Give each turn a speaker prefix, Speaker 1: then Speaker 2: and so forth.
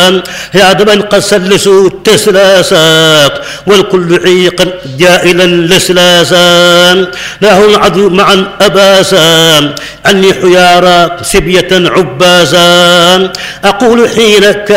Speaker 1: يا دمن قد سلسوا التسلاسات والكل عيقا جائلا لسلاسا له العدو معا أباسا عني حيارى سبية عباسا أقول حين